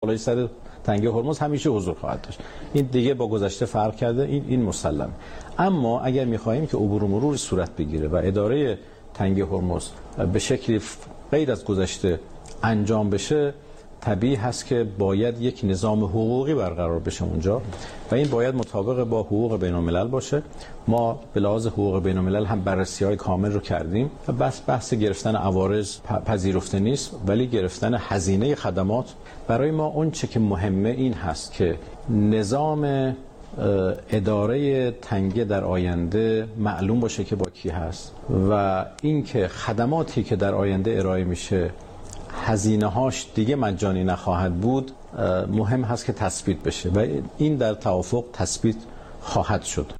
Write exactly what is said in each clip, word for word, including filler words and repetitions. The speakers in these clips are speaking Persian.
تکنولوژی سر تنگه هرمز همیشه حضور خواهد داشت. این دیگه با گذشته فرق کرده، این این مسلمه. اما اگر می‌خواهیم که عبور و مرور صورت بگیره و اداره تنگه هرمز به شکلی غیر از گذشته انجام بشه، طبیعی هست که باید یک نظام حقوقی برقرار بشه اونجا و این باید مطابق با حقوق بین‌الملل باشه. ما به لحاظ حقوق بین‌الملل هم بررسی‌های کامل رو کردیم و بس بحث گرفتن عوارض پذیرفته نیست، ولی گرفتن هزینه خدمات برای ما اون چه که مهمه این هست که نظام اداره تنگه در آینده معلوم باشه که با کی هست و اینکه خدماتی که در آینده ارائه میشه هزینه هاش دیگه مجانی نخواهد بود، مهم هست که تثبیت بشه و این در توافق تثبیت خواهد شد.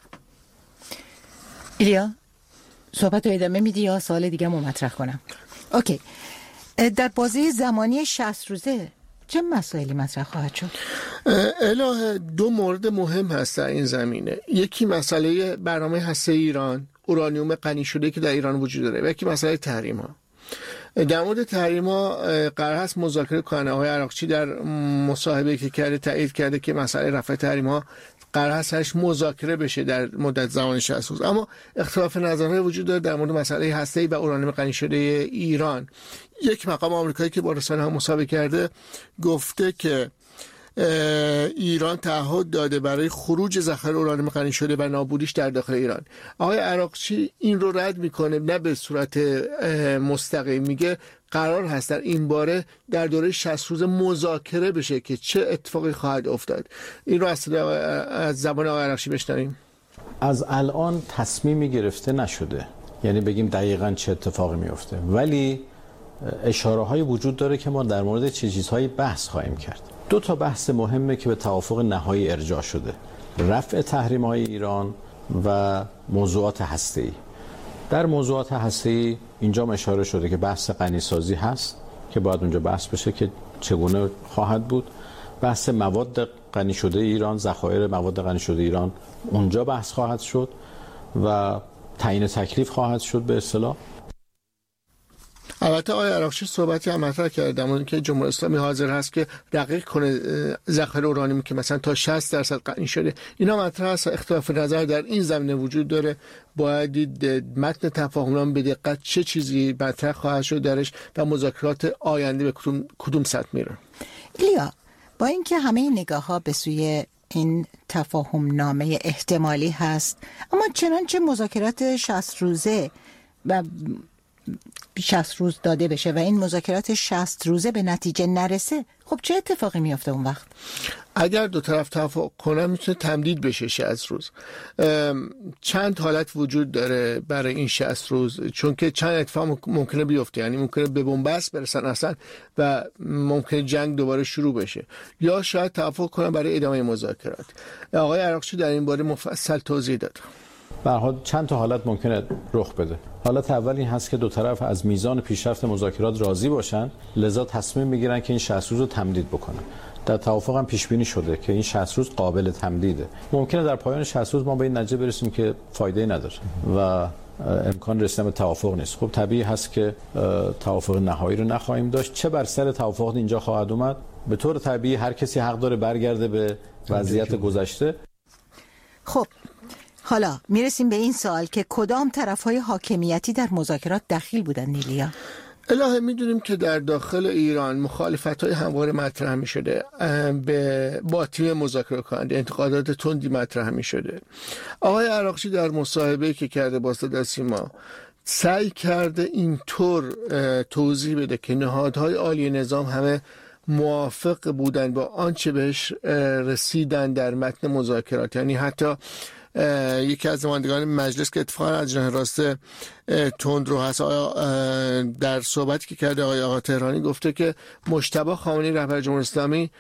ایلیا صحبت رو ادامه میدی یا سوال دیگه مو مطرح کنم؟ اوکی. در بازه زمانی شصت روزه چه مسائلی مطرح خواهد شد؟ الهه دو مورد مهم هست در این زمینه. یکی مسئله برنامه هسته‌ای ایران، اورانیوم غنی شده که در ایران وجود داره، و یکی مسئله تحریم ها. در مورد تحریم ها قرار هست مذاکره کنه. آقای عراقچی در مصاحبه که کرده تایید کرده که مسئله رفع تحریم ها قرار هست هرش مذاکره بشه در مدت زمان شصت روز. اما اختلاف نظرهای وجود داره در مورد مسئله هسته‌ای و اورانیوم غنی شده ایران. یک مقام آمریکایی که با رسانه ها مصاحبه کرده گفته که ایران تعهد داده برای خروج ذخایر اورانیوم غنی شده و نابودیش در داخل ایران. آقای عراقچی این رو رد میکنه، نه به صورت مستقیم، میگه قرار هست در این باره در دوره شصت روز مذاکره بشه که چه اتفاقی خواهد افتاد. این رو از زبان آقای عراقچی بشنویم. از الان تصمیمی گرفته نشده، یعنی بگیم دقیقاً چه اتفاقی میفته، ولی اشاره های وجود داره که ما در مورد چه چیزهایی بحث خواهیم کرد. دو تا بحث مهمه که به توافق نهایی ارجاع شده: رفع تحریم های ایران و موضوعات هسته‌ای. در موضوعات هسته‌ای اینجا اشاره شده که بحث غنیسازی هست که باید اونجا بحث بشه که چگونه خواهد بود. بحث مواد غنی شده ایران، ذخایر مواد غنی شده ایران، اونجا بحث خواهد شد و تعیین تکلیف خواهد شد به اصطلاح. البته آقای عراقچی صحبتی هم مطرح کردم اون که جمهوری اسلامی حاضر هست که دقیق کنه ذخایر اورانیوم که مثلا تا شصت درصد غنی شده. اینا مطرح است. اختلاف نظر در این زمینه وجود داره. باید دید متن تفاهمنامه به دقت چه چیزی مطرح خواهد شد درش و مذاکرات آینده به کدوم کدوم سطح میره. ایلیا، با اینکه همه این نگاه‌ها به سوی این تفاهمنامه احتمالی هست، اما چنانچه مذاکرات شصت روزه و شصت روز داده بشه و این مذاکرات شصت روزه به نتیجه نرسه، خب چه اتفاقی میفته اون وقت؟ اگر دو طرف توافق کنن میتونه تمدید بشه شصت روز. چند حالت وجود داره برای این شصت روز، چون که چند اتفاق ممکنه بیفته. یعنی ممکنه به بنبست برسن اصلا و ممکنه جنگ دوباره شروع بشه، یا شاید توافق کنن برای ادامه مذاکرات. آقای عراقچی در این باره مفصل توضیح داد. به هر حال چند تا حالت ممکنه رخ بده. حالت اول این هست که دو طرف از میزان پیشرفت مذاکرات راضی باشن، لذا تصمیم میگیرن که این شصت روز رو تمدید بکنن. در توافق هم پیش بینی شده که این شصت روز قابل تمدیده. ممکنه در پایان شصت روز ما به این نتیجه برسیم که فایده نداره و امکان رسیدن به توافق نیست. خب طبیعی هست که توافق نهایی رو نخواهیم داشت. چه بر سر توافق اینجا خواهد اومد؟ به طور طبیعی هر کسی حق داره برگرده به وضعیت گذشته. خب حالا میرسیم به این سوال که کدام طرف‌های حاکمیتی در مذاکرات دخیل بودن نیلیا؟ الهه میدونیم که در داخل ایران مخالفت‌های همواره مطرح می‌شده، به با تیم مذاکره کننده انتقادات تندی مطرح می‌شده. آقای عراقچی در مصاحبه‌ای که کرده با صدا سیما سعی کرده اینطور توضیح بده که نهادهای عالی نظام همه موافق بودن با آنچه بهش رسیدن در متن مذاکرات. یعنی حتی یکی از نمایندگان مجلس که اتفاقا از جناح راست تندرو هست، در صحبتی که کرده آقای آقا تهرانی گفته که مجتبی خامنه‌ای رهبر جمهوری اسلامی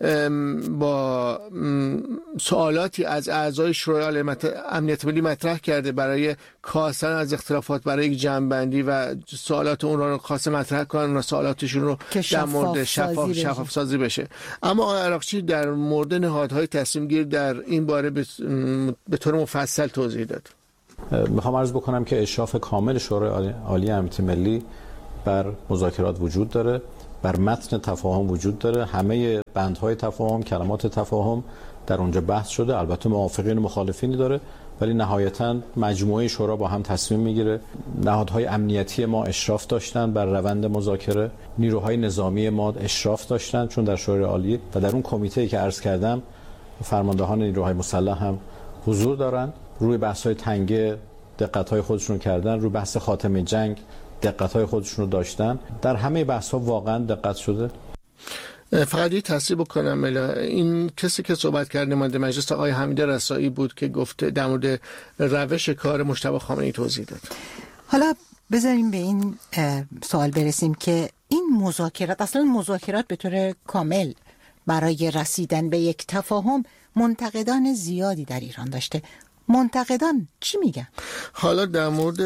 با سوالاتی از اعضای شورای امنیت ملی مطرح کرده برای کاستن از اختلافات برای یک جمع‌بندی و سوالات اون رو خاصه مطرح کنن و سوالاتشون رو در مورد شفاف شفاف سازی بشه. اما آقای عراقچی در مورد نهادهای تصمیم گیر در این باره به طور مفصل توضیح داد. میخوام عرض بکنم که اشراف کامل شورای عالی امنیت ملی بر مذاکرات وجود داره بر متن تفاهم وجود داره. همه بندهای تفاهم، کلمات تفاهم در اونجا بحث شده. البته موافقین و مخالفینی داره، ولی نهایتاً مجموعه شورا با هم تصمیم میگیره. نهادهای امنیتی ما اشراف داشتن بر روند مذاکره، نیروهای نظامی ما اشراف داشتن چون در شورای عالی و در اون کمیته‌ای که عرض کردم فرماندهان نیروهای مسلح هم حضور دارن. روی بحث‌های تنگه دقت‌های خودشون کردن، روی بحث خاتمه جنگ دقت‌های خودشون رو داشتن. در همه بحث‌ها واقعاً دقت شده. فقط یه تصحیح بکنم، این کسی که صحبت کرد نماینده مجلس آقای حمید رسایی بود که گفته در مورد روش کار مجتبی خامنه‌ای توضیح داد. حالا بذاریم به این سوال برسیم که این مذاکرات، اصلا مذاکرات به طور کامل برای رسیدن به یک تفاهم منتقدان زیادی در ایران داشته. منتقدان چی میگن؟ حالا در مورد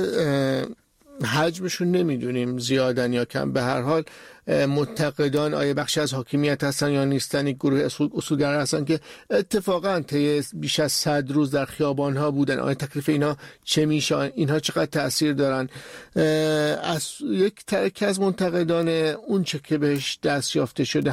حجمشون نمیدونیم زیادن یا کم، به هر حال منتقدان آیا بخشی از حاکمیت هستن یا نیستن، یک گروه اصول اصولگرا هستن که اتفاقا طی بیش از صد روز در خیابان ها بودن. آیا تکلیف اینا چه میشه؟ اینها چقدر تاثیر دارن؟ از یک ترک از منتقدان اون چه که بهش دست یافته شده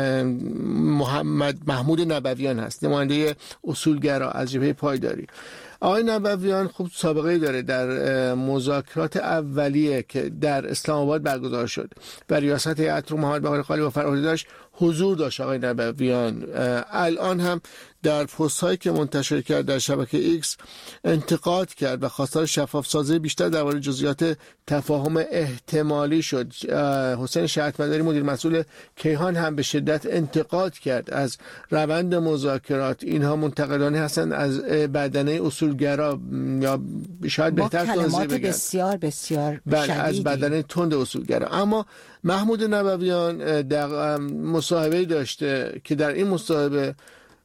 محمد محمود نبویان هست، نماینده اصولگرا از جبهه پایداری. آقای نبویان خوب سابقه داره در مذاکرات اولیه که در اسلام آباد برگزار شد و ریاست هیئت رو محمد بقای خالی و فرهادی داشت حضور داشت. آقای نبویان الان هم در پست هایی که منتشر کرد در شبکه ایکس انتقاد کرد و خواستار شفاف سازی بیشتر درباره جزئیات تفاهم احتمالی شد. حسین شهادتمداری مدیر مسئول کیهان هم به شدت انتقاد کرد از روند مذاکرات. اینها منتقدانی هستند از بدنه اصولگرا یا شاید بهتر توضیح بگم بسیار بسیار بله از بدنه تند اصولگرا. اما محمود نبویان در مصاحبه داشته که در این مصاحبه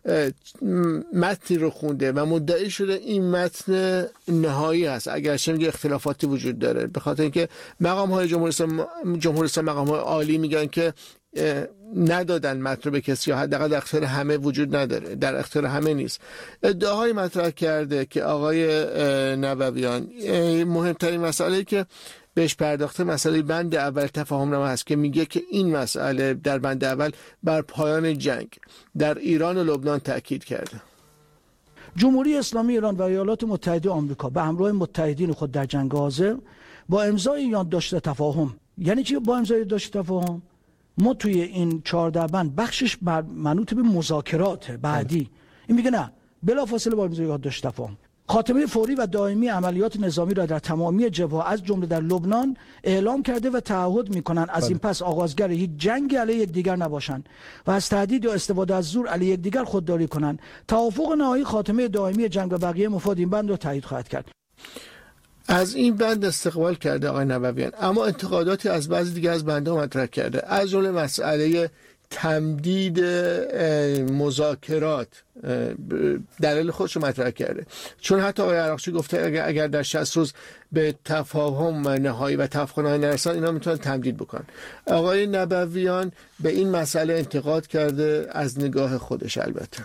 متنی رو خونده و مدعی شده این متن نهایی هست، اگرچه میگه اختلافاتی وجود داره، به خاطر اینکه مقام های جمهوری اسلامی جمهوری اسلامی مقام های عالی میگن که ندادن متن رو به کسی، یا حداقل در اختیار همه وجود نداره، در اختیار همه نیست. ادعاهای مطرح کرده که آقای نبویان مهمترین مسئله که بهش پرداخته مسئله بند اول تفاهم نامه هست که میگه که این مسئله در بند اول بر پایان جنگ در ایران و لبنان تاکید کرده. جمهوری اسلامی ایران و ایالات متحده آمریکا به همراه متحدین خود در جنگ حاضر با امضای یادداشت تفاهم، یعنی چی با امضای یادداشت تفاهم؟ ما توی این چهارده بند بخشش منوط به مذاکرات بعدی، این میگه نه بلافاصله با امضای یادداشت تفاهم خاتمه فوری و دائمی عملیات نظامی را در تمامی جبهه‌ها از جمله در لبنان اعلام کرده و تعهد می‌کنند از این پس آغازگر هیچ جنگی علیه یکدیگر نباشند و از تهدید یا استفاده از زور علیه یکدیگر خودداری کنند. توافق نهایی خاتمه دائمی جنگ و بقیه مفاد این بند را تایید خواهد کرد. از این بند استقبال کرده آقای نبویان، اما انتقاداتی از بعضی دیگر از بندها مطرح کرده، از جمله مسئله تمدید مذاکرات. دلیل خودش رو مطرح کرده، چون حتی آقای عراقچی گفته اگر, اگر در شصت روز به تفاهم نهایی و توافق نهایی نرسن اینا میتونن تمدید بکنن. آقای نبویان به این مسئله انتقاد کرده از نگاه خودش. البته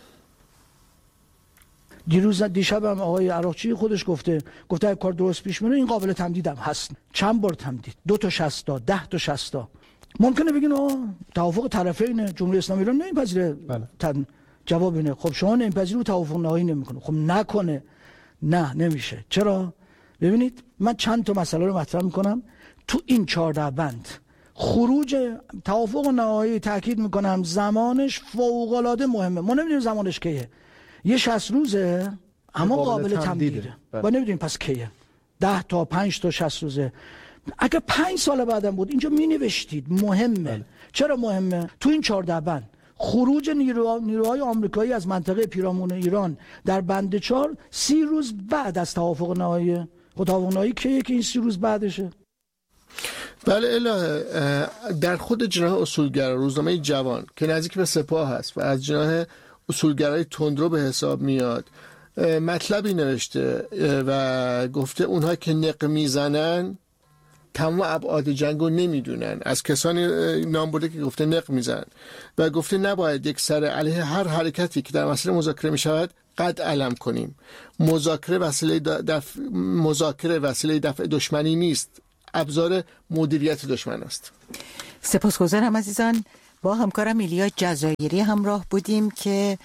دیروز دیشب هم آقای عراقچی خودش گفته گفته اگه کار درست پیش بره این قابل تمدید هم هست. چند بار تمدید؟ دو تا شصتا، ده تا شصتا. ممکنه بگین آه توافق طرفین جمهوری اسلامی ایران نمیپذیره. بله. جواب اینه خب شما نمیپذیری و توافق نهایی نمیکنه. خب نکنه. نه نمیشه. چرا؟ ببینید من چند تا مسئله رو مطرح میکنم تو این چهارده بند. خروج توافق نهایی تاکید میکنم زمانش فوق العاده مهمه. ما نمیدونیم زمانش کیه. یه شصت روزه اما قابل تمدیده. ما نمیدونیم پس کیه. ده تا پنج تا شصت روزه. اگه پنج سال بعدم بود اینجا می نوشتید مهمه. بله. چرا مهمه؟ تو این چهارده بند خروج نیرو... نیروهای آمریکایی از منطقه پیرامون ایران در بند چهار سی روز بعد از توافق نهایی. خب توافق نهایی کیه که این سی روز بعدشه؟ بله الهه در خود جناح اصولگرا روزنامه جوان که نزدیک به سپاه هست و از جناح اصولگرای تندرو به حساب میاد مطلبی نوشته و گفته اونها که نق میزنن تمام ابعاد جنگ رو نمیدونن. از کسانی نام برده که گفته نق میزنن و گفته نباید یک سر علیه هر حرکتی که در مسئله مذاکره میشود قد علم کنیم. مذاکره وسیله دفع مذاکره وسیله دفع دشمنی نیست. ابزار مدیریت دشمن است. سپاسگزارم عزیزان. با همکارم ایلیا جزایری همراه بودیم که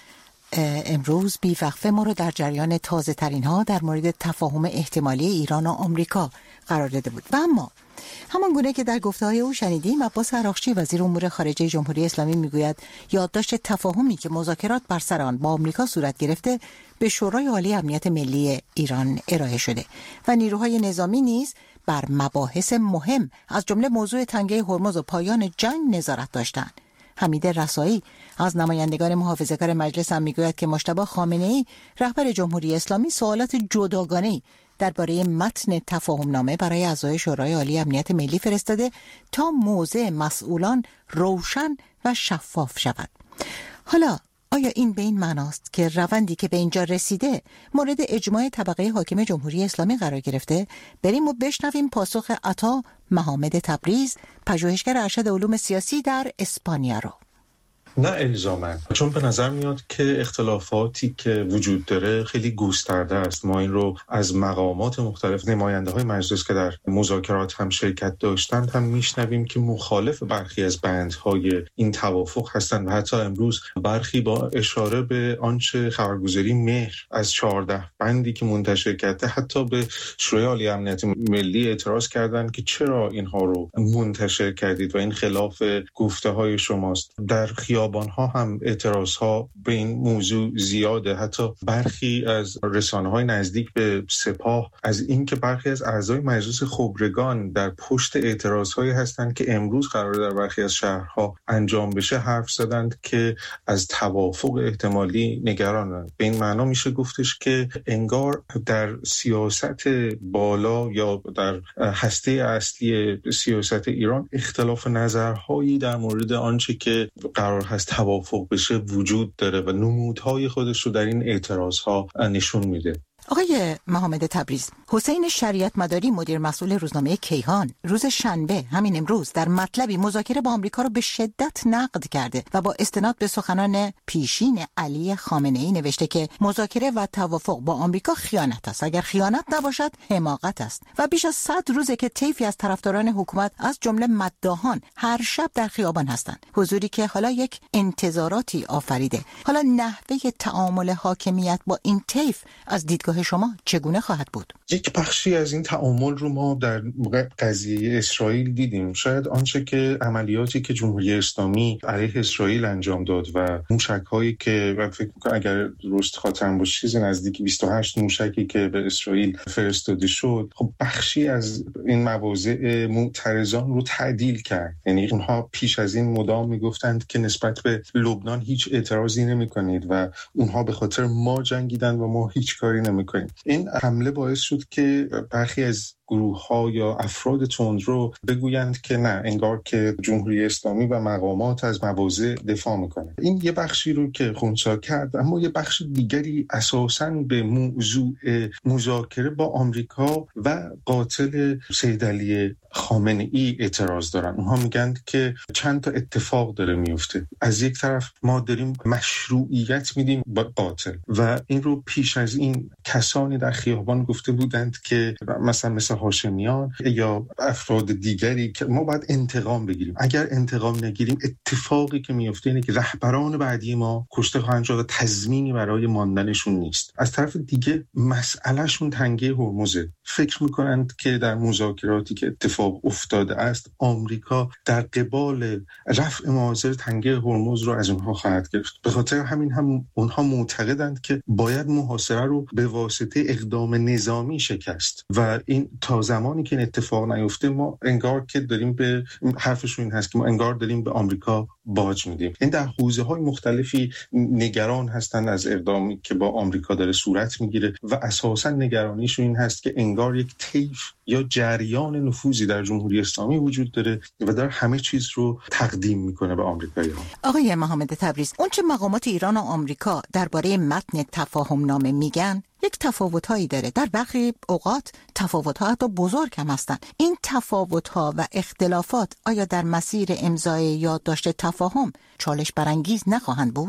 امروز بیوقفه ما رو در جریان تازه ترین ها در مورد تفاهم احتمالی ایران و آمریکا قرار داده بود. و اما همان گونه که در گفته‌های او شنیدیم، عباس عراقچی وزیر امور خارجه جمهوری اسلامی میگوید یادداشت تفاهمی که مذاکرات بر سر آن با آمریکا صورت گرفته به شورای عالی امنیت ملی ایران ارائه شده و نیروهای نظامی نیز بر مباحث مهم از جمله موضوع تنگه هرمز و پایان جنگ نظارت داشتند. حمید رسایی از نمایندگان محافظه‌کار مجلس هم میگوید که مجتبی خامنه‌ای رهبر جمهوری اسلامی سوالات جداگانه‌ای درباره متن تفاهمنامه برای اعضای شورای عالی امنیت ملی فرستاده تا موضع مسئولان روشن و شفاف شود. حالا آیا این به این معناست که روندی که به اینجا رسیده مورد اجماع طبقه حاکم جمهوری اسلامی قرار گرفته؟ بریم و بشنویم پاسخ عطا محمد تبریز، پژوهشگر ارشد علوم سیاسی در اسپانیا را. نه الزاماً، چون به نظر میاد که اختلافاتی که وجود داره خیلی گسترده است. ما این رو از مقامات مختلف، نماینده های مجلس که در مذاکرات هم شرکت داشتند هم میشنویم که مخالف برخی از بندهای این توافق هستند و حتی امروز برخی با اشاره به آنچه خبرگزاری مهر از چهارده بندی که منتشر کرده حتی به شورای عالی امنیت ملی اعتراض کردند که چرا اینها رو منتشر کردید و این خلاف گفته های شماست. در خیابان‌ها هم اعتراض‌ها به این موضوع زیاده. حتی برخی از رسانه‌های نزدیک به سپاه از اینکه برخی از اعضای مجلس خبرگان در پشت اعتراض‌هایی هستند که امروز قرار در برخی از شهرها انجام بشه حرف زدند که از توافق احتمالی نگرانند. به این معنا میشه گفتش که انگار در سیاست بالا یا در هسته اصلی سیاست ایران اختلاف نظرهایی در مورد آنچه که قرار هست توافق بشه وجود داره و نمودهای خودش رو در این اعتراضها نشون میده. آقای محمد تبریز، حسین شریعت مداری مدیر مسئول روزنامه کیهان روز شنبه همین امروز در مطلبی مذاکره با آمریکا رو به شدت نقد کرده و با استناد به سخنان پیشین علی خامنه‌ای نوشته که مذاکره و توافق با آمریکا خیانت است. اگر خیانت نباشد حماقت است و بیش از صد روزه که طیفی از طرفداران حکومت از جمله مداحان هر شب در خیابان هستند. حضوری که حالا یک انتظاراتی آفریده. حالا نحوه تعامل حاکمیت با این طیف از دیدگاه شما چگونه خواهد بود؟ یک بخشی از این تعامل رو ما در قضیه اسرائیل دیدیم. شاید آنچه که عملیاتی که جمهوری اسلامی علیه اسرائیل انجام داد و موشک‌هایی که و فکر می‌کنم اگر درست خاطرم باشه چیز نزدیک بیست و هشت موشکی که به اسرائیل فرستاده شد، خب بخشی از این مواضع معترضان رو تعدیل کرد. یعنی اونها پیش از این مدام میگفتند که نسبت به لبنان هیچ اعتراضی نمی‌کنید و اونها به خاطر ما جنگیدن و ما هیچ کاری نمی‌کنیم. این حمله باعث شد که برخی از گروه‌ها یا افراد تندرو بگویند که نه، انگار که جمهوری اسلامی و مقامات از مواضع دفاع میکنه. این یه بخشی رو که خنثی کرد، اما یه بخش دیگری اساساً به موضوع مذاکره با آمریکا و قاتل سید علی خامنه‌ای اعتراض دارن. اونها میگن که چند تا اتفاق داره میفته. از یک طرف ما داریم مشروعیت میدیم با قاتل و این رو پیش از این کسانی در خیابان گفته بودند که مثلا مثل هاشمیان یا افراد دیگری که ما باید انتقام بگیریم. اگر انتقام نگیریم اتفاقی که میفته اینه که رهبران بعدی ما کشته خواهند شد و تضمینی برای ماندنشون نیست. از طرف دیگه مسئلهشون تنگه هرمزه. فکر میکنند که در مذاکراتی که اتفاق افتاده است آمریکا در قبال رفع معاصر تنگه هرمز رو از اونها خواهد گرفت. به خاطر همین هم اونها معتقدند که باید محاصره رو به واسطه اقدام نظامی شکست و این تا زمانی که این اتفاق نیفته ما انگار که داریم به حرفشون این هست که ما انگار داریم به آمریکا باج میدیم. این در حوزه‌های مختلفی نگران هستند از اقدامی که با آمریکا داره صورت میگیره و اساساً نگرانیشون این هست که انگار یک طیف یا جریان نفوذی در جمهوری اسلامی وجود داره و داره همه چیز رو تقدیم میکنه به آمریکایی‌ها. آقای محمد تبریز، اون چه مقامات ایران و آمریکا درباره متن تفاهم نامه میگن یک تفاوت‌هایی داره. در برخی اوقات تفاوت‌ها حتی بزرگ هم هستند. این تفاوت‌ها و اختلافات آیا در مسیر امضای یادداشت تفاهم چالش برانگیز نخواهند بود؟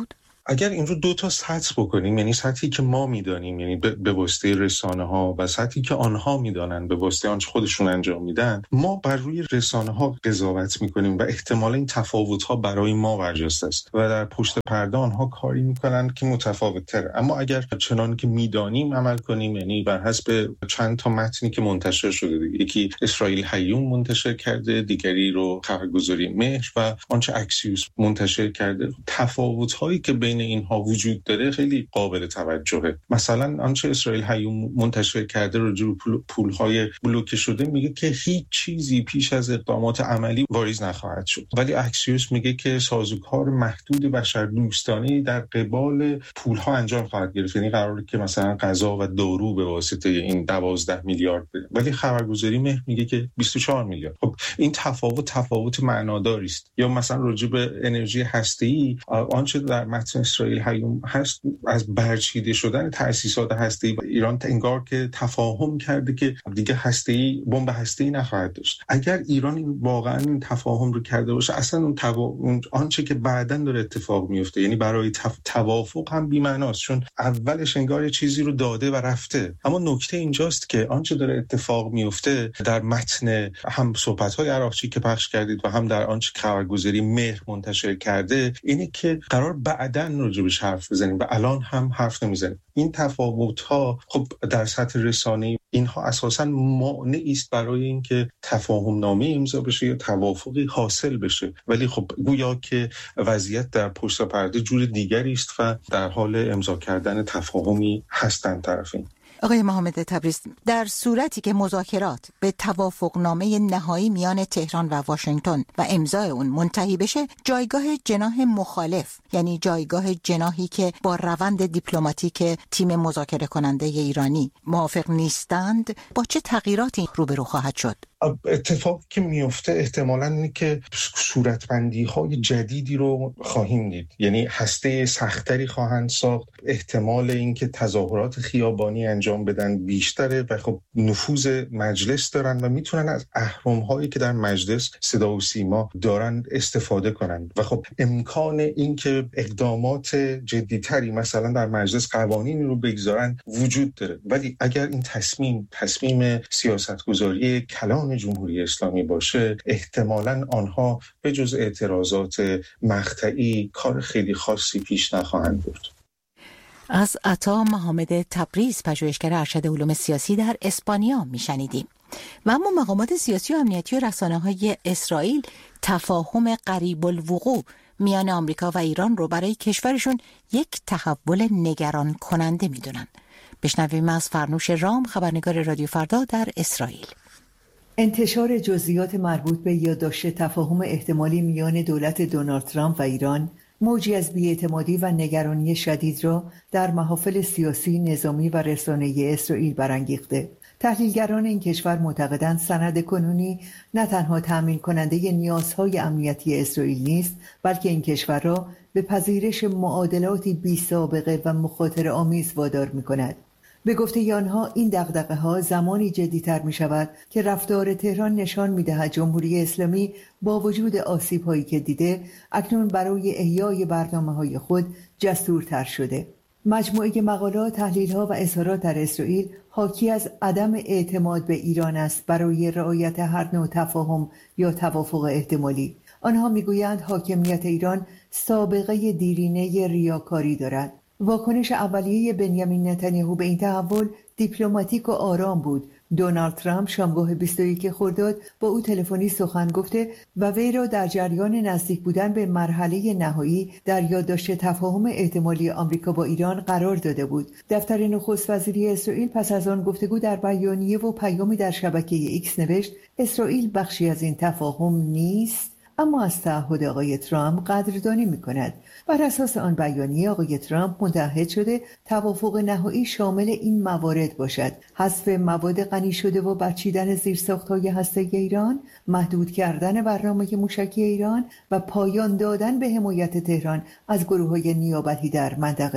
اگر این رو دو تا سطح بکنیم، یعنی سطحی که ما میدانیم، یعنی به واسطه رسانه ها، و سطحی که آنها میدانن به واسطه آنچه خودشون انجام میدن، ما بر روی رسانه ها قضاوت میکنیم و احتمالا این تفاوت ها برای ما برجسته است و در پشت پرده آنها کاری میکنن که متفاوت تره. اما اگر چنان که میدانیم عمل کنیم، یعنی بر حسب چند تا متنی که منتشر شده، یکی اسرائیل هیوم منتشر کرده، دیگری رو خبرگزاری مهر و آنچه اکسیوس منتشر کرده، تفاوت هایی که بین اینها وجود داره خیلی قابل توجهه. مثلا آنچه اسرائیل هیوم منتشر کرده راجع به پول های بلوکه شده میگه که هیچ چیزی پیش از اقدامات عملی واریز نخواهد شد، ولی اکسیوس میگه که سازوکار محدود بشردوستانه در قبال پول ها انجام خواهد گرفت، یعنی قراره که مثلا غذا و دارو به واسطه این دوازده میلیارد بده، ولی خبرگزاری مهر میگه که بیست و چهار میلیارد. خب این تفاوت تفاوت معناداری است. یا مثلا راجع به انرژی هسته‌ای، آنچه در متن اسرائیل هیوم هست از برچیده شدن تأسیسات هسته‌ای و ایران انگار که تفاهم کرده که دیگه هسته‌ای بمب هسته‌ای نخواهد داشت. اگر ایران واقعا این تفاهم رو کرده باشه، اصلا اون, توا... اون آنچه که بعداً داره اتفاق میفته، یعنی برای تف... توافق هم بی‌معناست، چون اولش انگار چیزی رو داده و رفته. اما نکته اینجاست که آنچه داره اتفاق میفته در متن هم صحبت‌های عراقچی که پخش کردید و هم در آنچه خبرگزاری مهر منتشر کرده، اینه که قرار بعداً راجبش حرف بزنیم و الان هم حرف نمیزنیم. این تفاوت‌ها خب در سطح رسانه‌ای اینها اساساً مانعی است برای اینکه تفاهم نامه امضا بشه یا توافقی حاصل بشه، ولی خب گویا که وضعیت در پشت پرده جور دیگری است و در حال امضا کردن تفاهمی هستند طرفین. آقای محمد تبریز، در صورتی که مذاکرات به توافقنامه نهایی میان تهران و واشنگتن و امضای اون منتهی بشه، جایگاه جناح مخالف، یعنی جایگاه جناحی که با روند دیپلماتیک تیم مذاکره کننده ایرانی موافق نیستند، با چه تغییراتی روبرو خواهد شد؟ اتفاقی که میفته احتمالاً اینه که صورتبندی‌های جدیدی رو خواهیم دید، یعنی هسته سختری خواهند ساخت، احتمال اینکه تظاهرات خیابانی انجام بدن بیشتره و خب نفوذ مجلس دارن و میتونن از اهرم‌هایی که در مجلس صدا و سیما دارن استفاده کنن و خب امکان اینکه اقدامات جدی‌تری مثلا در مجلس قوانینی رو بگذارن وجود داره. ولی اگر این تصمیم تصمیم سیاستگذاری کلان جمهوری اسلامی باشه، احتمالاً آنها به جز اعتراضات مقطعی کار خیلی خاصی پیش نخواهند برد. از عطا محمد تبریز، پژوهشگر ارشد علوم سیاسی در اسپانیا میشنیدیم. و اما مقامات سیاسی و امنیتی و رسانه‌های اسرائیل تفاهم قریب الوقوع میان آمریکا و ایران رو برای کشورشون یک تحول نگران کننده میدونن. بشنویم از فرنوش رام، خبرنگار رادیو فردا در اسرائیل. انتشار جزئیات مربوط به یادداشت تفاهم احتمالی میان دولت دونالد ترامپ و ایران موجی از بی‌اعتمادی و نگرانی شدید را در محافل سیاسی، نظامی و رسانه‌ای اسرائیل برانگیخته. تحلیلگران این کشور معتقدند سند کنونی نه تنها تأمین کننده نیازهای امنیتی اسرائیل نیست، بلکه این کشور را به پذیرش معادلاتی بی سابقه و مخاطره آمیز وادار می‌کند. به گفته آنها این دغدغه‌ها زمانی جدی‌تر می‌شود که رفتار تهران نشان می‌دهد جمهوری اسلامی با وجود آسیب‌هایی که دیده اکنون برای احیای برنامه‌های خود جسورتر شده. مجموعه مقالات، تحلیل‌ها و اظهارات در اسرائیل حاکی از عدم اعتماد به ایران است برای رعایت هر نوع تفاهم یا توافق احتمالی. آنها می‌گویند حاکمیت ایران سابقه دیرینه ریاکاری دارد. واکنش اولیه بنیامین نتانیاهو به این تحول دیپلماتیک و آرام بود. دونالد ترامپ شامگاه بیست و یک خرداد با او تلفنی سخن گفته و وی را در جریان نزدیک بودن به مرحله نهایی در یادداشت تفاهم احتمالی آمریکا با ایران قرار داده بود. دفتر نخست وزیری اسرائیل پس از آن گفتگو در بیانیه و پیامی در شبکه ایکس نوشت اسرائیل بخشی از این تفاهم نیست، اما از تعهد آقای ترامپ قدردانی می‌کند. بر اساس آن بیانیه آقای ترامپ متعهد شده توافق نهایی شامل این موارد باشد: حذف مواد غنی شده و بچیدن زیرساخت‌های هسته‌ای ایران، محدود کردن برنامه موشکی ایران و پایان دادن به حمایت تهران از گروه‌های نیابتی در منطقه.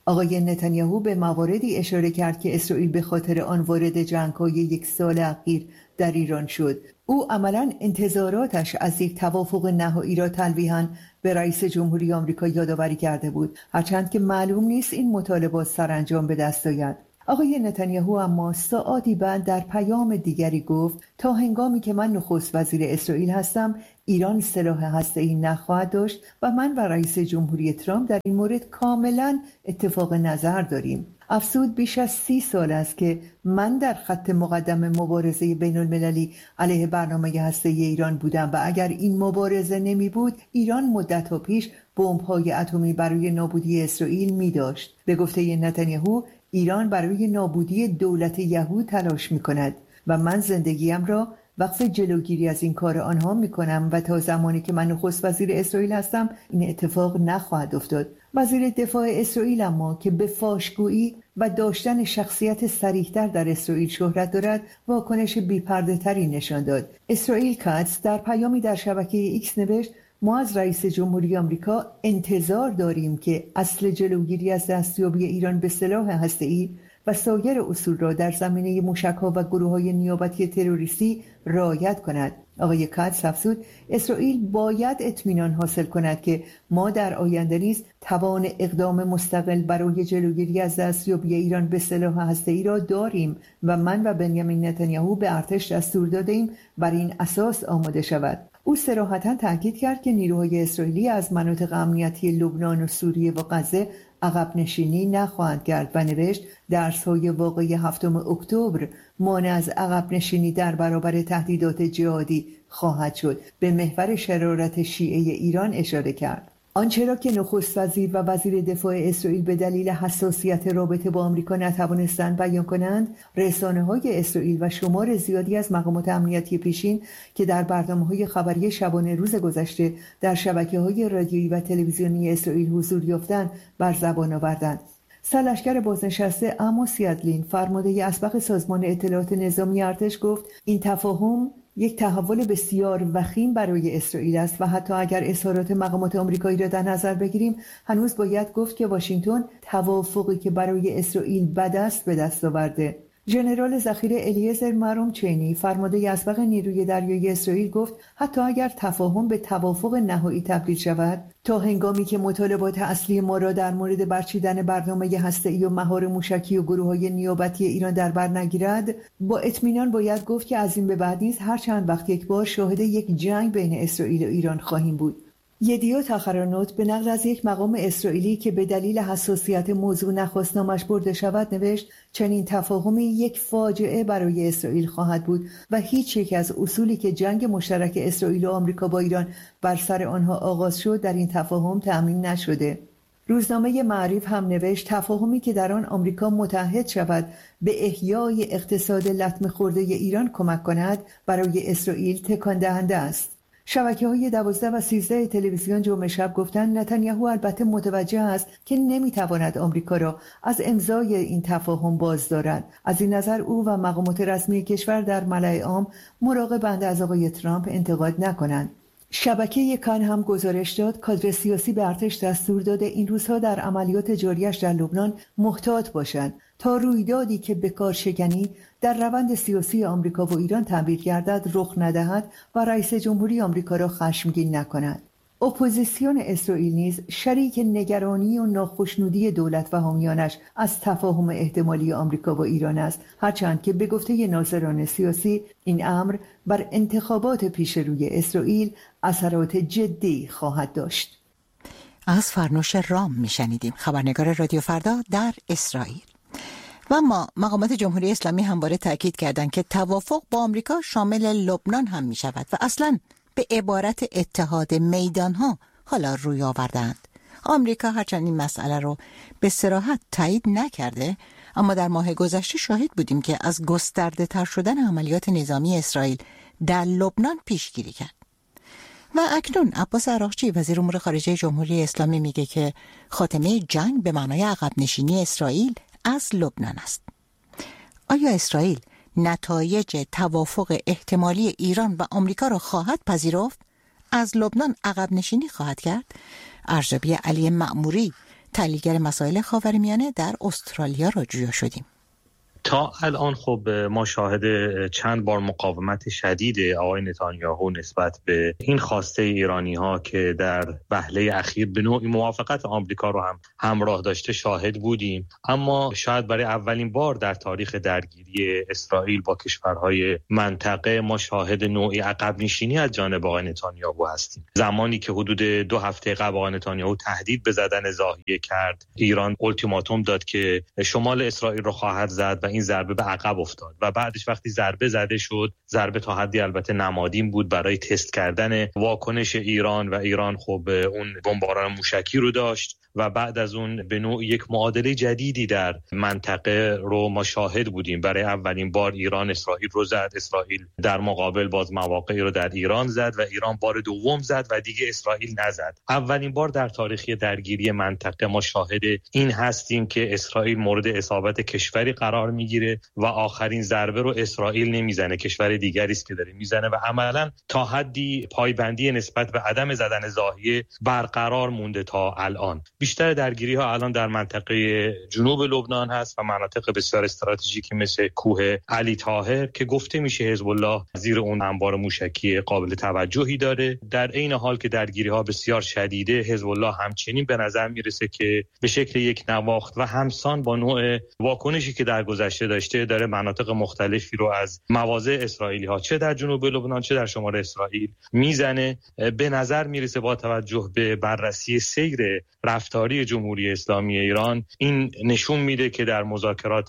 آقای نتانیاهو به مواردی اشاره کرد که اسرائیل به خاطر آن وارد جنگ‌های یک سال اخیر در ایران شد. او عملاً انتظاراتش از یک توافق نهایی را تلویحاً به رئیس جمهوری آمریکا یادآوری کرده بود، هرچند که معلوم نیست این مطالبات سرانجام به دست آید. آقای نتانیاهو اما ساعاتی بعد در پیام دیگری گفت تا هنگامی که من نخست وزیر اسرائیل هستم ایران سلاح هسته‌ای نخواهد داشت و من و رئیس جمهوری ترامپ در این مورد کاملا اتفاق نظر داریم. افزود بیش از سی سال است که من در خط مقدم مبارزه بین المللی علیه برنامه هسته‌ای ایران بودم و اگر این مبارزه نمی بود ایران مدت‌ها پیش بمب‌های اتمی برای نابودی اسرائیل می داشت. به گفته نتانیاهو ایران برای نابودی دولت یهود تلاش می کند و من زندگیم را وقف جلوگیری از این کار آنها می کنم و تا زمانی که من نخست وزیر اسرائیل هستم این اتفاق نخواهد افتاد. وزیر دفاع اسرائیل اما که به فاشگویی و داشتن شخصیت صریح‌تر در اسرائیل شهرت دارد واکنش بی‌پرده‌تری نشان داد. اسرائیل کاتس در پیامی در شبکه ایکس نوشت ما از رئیس جمهوری آمریکا انتظار داریم که اصل جلوگیری از دستیابی ایران به سلاح هسته‌ای و سایر اصول را در زمینه موشک‌ها و گروه‌های نیابتی تروریستی رعایت کند. آقای کاتس افزود اسرائیل باید اطمینان حاصل کند که ما در آینده نیز توان اقدام مستقل برای جلوگیری از دستیابی ایران به سلاح هسته‌ای را داریم و من و بنیامین نتانیاهو به ارتش دستور دادیم بر این اساس آماده شود. او صراحتاً تاکید کرد که نیروهای اسرائیلی از مناطق امنیتی لبنان و سوریه و غزه عقب نشینی نخواهند کرد و نوشت درس‌های واقعی هفتم اکتبر مانع از عقب نشینی در برابر تهدیدات جهادی خواهد شد. به محور شرارت شیعه ایران اشاره کرد. آنچه را که نخست وزیر و وزیر دفاع اسرائیل به دلیل حساسیت رابطه با آمریکا نتوانستند بیان کنند، رسانه‌های اسرائیل و شمار زیادی از مقامات امنیتی پیشین که در برنامه‌های خبری شبانه روز گذشته در شبکه‌های رادیویی و تلویزیونی اسرائیل حضور یافتند بر زبان آوردند. سرلشکر بازنشسته عموس یدلین فرمانده اسبق سازمان اطلاعات نظامی ارتش گفت این تفاهم یک تحول بسیار وخیم برای اسرائیل است و حتی اگر اظهارات مقامات آمریکایی را در نظر بگیریم هنوز باید گفت که واشنگتن توافقی که برای اسرائیل بد است به دست آورده. ژنرال ذخیره الیعزر مرام چینی فرمانده اسبق نیروی دریایی اسرائیل گفت حتی اگر تفاهم به توافق نهایی تبدیل شود تا هنگامی که مطالبات اصلی ما را در مورد برچیدن برنامه هسته‌ای و مهار موشکی و گروه‌های نیابتی ایران در بر نگیرد با اطمینان باید گفت که از این به بعد نیز هر چند وقت یک بار شاهد یک جنگ بین اسرائیل و ایران خواهیم بود. یدیوت آخرانوت به نقل از یک مقام اسرائیلی که به دلیل حساسیت موضوع نخواست نامش برده شود نوشت چنین تفاهمی یک فاجعه برای اسرائیل خواهد بود و هیچ یک از اصولی که جنگ مشترک اسرائیل و آمریکا با ایران بر سر آنها آغاز شد در این تفاهم تأمین نشده. روزنامه معریف هم نوشت تفاهمی که در آن آمریکا متحد شود به احیای اقتصاد لطمه خورده ایران کمک کند برای اسرائیل تکان دهنده است. شبکه‌های دوازده و سیزده تلویزیون جمعه شب گفتند نتانیاهو البته متوجه است که نمیتواند آمریکا را از امضای این تفاهم باز دارد. از این نظر او و مقامات رسمی کشور در ملأ عام مراقبند از آقای ترامپ انتقاد نکنند. شبکه کان هم گزارش داد کادر سیاسی به ارتش دستور داده این روزها در عملیات جاریش در لبنان محتاط باشند تا رویدادی که به کارشکنی در روند سیاسی آمریکا و ایران تعبیر گردد رخ ندهد و رئیس جمهوری آمریکا را خشمگین نکند. اپوزیسیون اسرائیل نیز شریک نگرانی و ناخشنودی دولت و حامیانش از تفاهم احتمالی آمریکا با ایران است، هرچند که به گفته ناظران سیاسی این امر بر انتخابات پیش روی اسرائیل اثرات جدی خواهد داشت. از فرنوش رام میشنیدیم، خبرنگار رادیو فردا در اسرائیل. و اما مقامات جمهوری اسلامی همواره تاکید کردند که توافق با آمریکا شامل لبنان هم می شود و اصلاً به عبارت اتحاد میدانها حالا روی آوردند. آمریکا هرچند این مسئله رو به صراحت تایید نکرده، اما در ماه گذشته شاهد بودیم که از گسترده تر شدن عملیات نظامی اسرائیل در لبنان پیشگیری کرد. و اکنون عباس عراقچی وزیر امور خارجه جمهوری اسلامی میگه که خاتمه جنگ به معنای عقب نشینی اسرائیل از لبنان است. آیا اسرائیل نتایج توافق احتمالی ایران و آمریکا را خواهد پذیرفت؟ از لبنان عقب نشینی خواهد کرد؟ ارزیابی علی مأموری تحلیلگر مسائل خاورمیانه در استرالیا را جویا شدیم. تا الان خب ما شاهد چند بار مقاومت شدید آقای نتانیاهو نسبت به این خواسته ایرانی ها که در وهله اخیر به نوعی موافقت آمریکا رو هم همراه داشته شاهد بودیم، اما شاید برای اولین بار در تاریخ درگیری اسرائیل با کشورهای منطقه ما شاهد نوعی عقب نشینی از جانب آقای نتانیاهو هستیم. زمانی که حدود دو هفته قبل آقای نتانیاهو تهدید به زدن ضاحیه کرد، ایران التیماتوم داد که شمال اسرائیل رو خواهد زد و این ضربه به عقب افتاد و بعدش وقتی ضربه زده شد، ضربه تا حدی البته نمادین بود برای تست کردن واکنش ایران و ایران خب اون بمباران موشکی رو داشت و بعد از اون به نوع یک معادله جدیدی در منطقه رو ما شاهد بودیم. برای اولین بار ایران اسرائیل رو زد، اسرائیل در مقابل باز مواقعی رو در ایران زد و ایران بار دوم زد و دیگه اسرائیل نزد. اولین بار در تاریخ درگیری منطقه ما شاهد این هستیم که اسرائیل مورد اصابت کشوری قرار میگیره و آخرین ضربه رو اسرائیل نمیزنه، کشور دیگری است که داره میزنه و عملاً تا حدی پایبندی نسبت به عدم زدن ضاحیه برقرار مونده تا الان. بیشتر درگیری ها الان در منطقه جنوب لبنان هست و مناطق بسیار استراتژیکی مثل کوه علی طاهر که گفته میشه حزب الله زیر اون انبار موشکی قابل توجهی داره. در عین حال که درگیری ها بسیار شدیده، حزب الله همچنین به نظر میرسه که به شکل یک نواخت و همسان با نوع واکنشی که در گذشته داشته داره مناطق مختلفی رو از مواضع اسرائیلی ها چه در جنوب لبنان چه در شمال اسرائیل میزنه. به نظر میرسه با توجه به بررسی سیر رفتاری جمهوری اسلامی ایران این نشون میده که در مذاکرات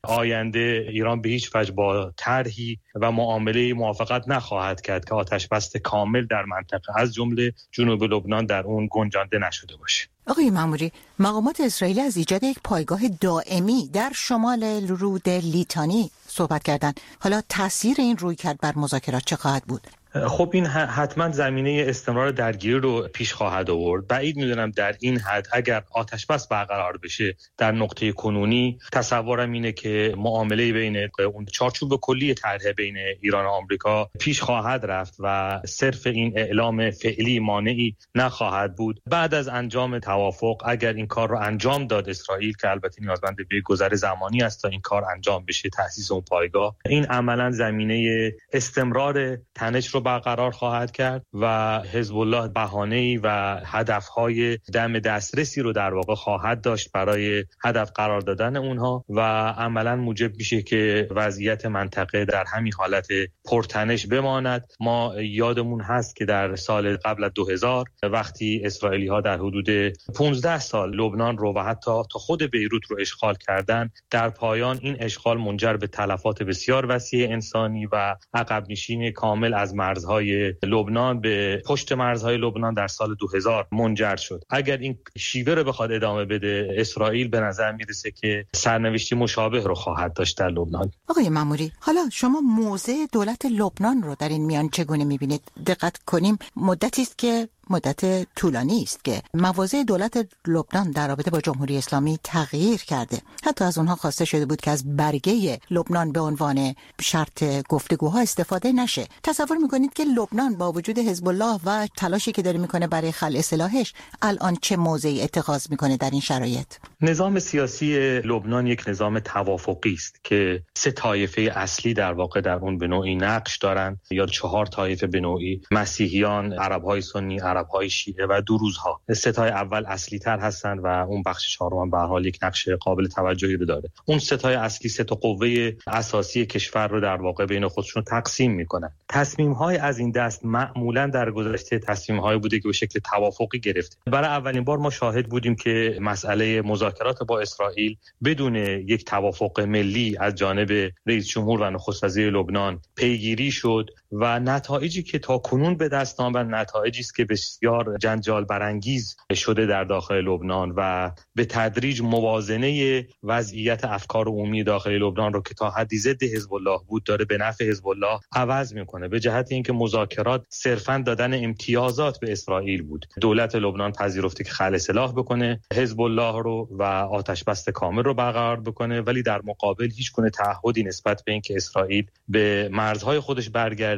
آینده ایران به هیچ وجه با طرحی و معامله موافقت نخواهد کرد که آتش بس کامل در منطقه از جمله جنوب لبنان در اون گنجانده نشده باشه. آقای ماموری، مقامات اسرائیلی از ایجاد یک پایگاه دائمی در شمال رود لیتانی صحبت کردند. حالا تاثیر این رویکرد بر مذاکرات چه خواهد بود؟ خب این حتما زمینه استمرار درگیری رو پیش خواهد آورد. بعید میدونم در این حد اگر آتش بس برقرار بشه در نقطه کنونی، تصورم اینه که معامله بین اون چارچوب کلی طرح بین ایران و آمریکا پیش خواهد رفت و صرف این اعلام فعلی مانعی نخواهد بود. بعد از انجام توافق اگر این کار رو انجام داد اسرائیل، که البته نیازمند به گذر زمانی است تا این کار انجام بشه، تأسیس اون پایگاه، این عملا زمینه استمرار تنش رو برقرار خواهد کرد و حزب الله بهانه‌ای و هدف‌های دم دسترسی رو در واقع خواهد داشت برای هدف قرار دادن اونها و عملاً موجب میشه که وضعیت منطقه در همین حالت پرتنش بماند. ما یادمون هست که در سال قبل از دو هزار وقتی اسرائیلی‌ها در حدود پانزده سال لبنان رو و حتی تا خود بیروت رو اشغال کردن، در پایان این اشغال منجر به تلفات بسیار وسیع انسانی و عقب نشینی کامل از مرزهای لبنان به پشت مرزهای لبنان در سال دو هزار منجر شد. اگر این شیوه رو بخواد ادامه بده، اسرائیل به نظر میرسه که سرنوشتی مشابه رو خواهد داشت در لبنان. آقای ماموری، حالا شما موضع دولت لبنان رو در این میان چگونه میبینید؟ دقت کنیم مدتی است که مدت طولانی است که مواضع دولت لبنان در رابطه با جمهوری اسلامی تغییر کرده. حتی از اونها خواسته شده بود که از برگه لبنان به عنوان شرط گفتگوها استفاده نشه. تصور میکنید که لبنان با وجود حزب الله و تلاشی که داره میکنه برای خلع سلاحش الان چه موضعی اتخاذ میکنه در این شرایط؟ نظام سیاسی لبنان یک نظام توافقی است که سه طایفه اصلی در واقع در اون به نوعی نقش دارن، یا چهار طایفه به نوعی: مسیحیان، عرب‌های سنی، عرب‌های شیعه و دروزها. ستای اول اصلی تر هستند و اون بخش چهارم به هر حال یک نقش قابل توجهی رو داره. اون ستای اصلی سه تا قوه اساسی کشور رو در واقع بین خودشون تقسیم میکنن. تصمیم‌های از این دست معمولاً در گذشته تصمیم‌هایی بوده که به شکل توافقی گرفته. برای اولین بار ما شاهد بودیم که مسئله مذاکرات با اسرائیل بدون یک توافق ملی از جانب رئیس جمهور و نخست وزیر لبنان پیگیری شد و نتایجی که تا کنون به دست آمد نتایجی است که بسیار جنجال برانگیز شده در داخل لبنان و به تدریج موازنه وضعیت افکار عمومی داخل لبنان رو که تا حدی ضد حزب الله بود داره به نفع حزب الله عوض میکنه، به جهت اینکه مذاکرات صرفاً دادن امتیازات به اسرائیل بود. دولت لبنان پذیرفته که خلع سلاح بکنه حزب الله رو و آتش بس کامل رو برقرار بکنه، ولی در مقابل هیچ گونه تعهدی نسبت به اینکه اسرائیل به مرزهای خودش برگرده